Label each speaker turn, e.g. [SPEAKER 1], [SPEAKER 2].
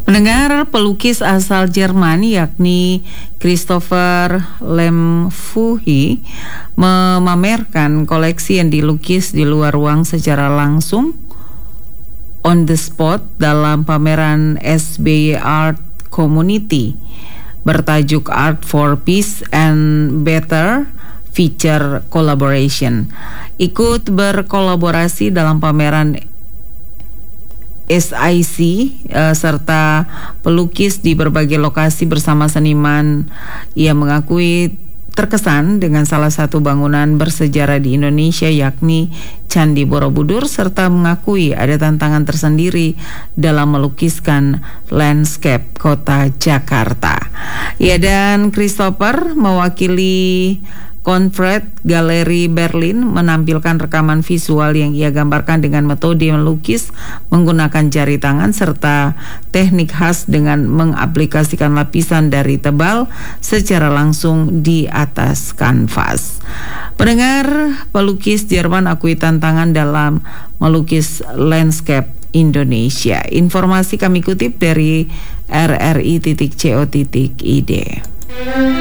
[SPEAKER 1] Pendengar, pelukis asal Jerman yakni Christopher Lemfuhi memamerkan koleksi yang dilukis di luar ruang secara langsung on the spot dalam pameran SBY Art Community bertajuk Art for Peace and Better Future Collaboration. Ikut berkolaborasi dalam pameran SIC serta pelukis di berbagai lokasi bersama seniman. Ia mengakui terkesan dengan salah satu bangunan bersejarah di Indonesia yakni Candi Borobudur, serta mengakui ada tantangan tersendiri dalam melukiskan landscape kota Jakarta. Ia dan Christopher mewakili Confred Galeri Berlin menampilkan rekaman visual yang ia gambarkan dengan metode melukis menggunakan jari tangan serta teknik khas dengan mengaplikasikan lapisan dari tebal secara langsung di atas kanvas. Pendengar, pelukis Jerman akui tantangan dalam melukis landscape Indonesia. Informasi kami kutip dari rri.co.id.